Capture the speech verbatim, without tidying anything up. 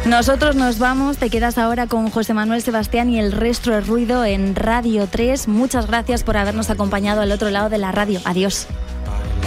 Nosotros nos vamos, te quedas ahora con José Manuel Sebastián y el resto del ruido en Radio tres. Muchas gracias por habernos acompañado al otro lado de la radio. Adiós.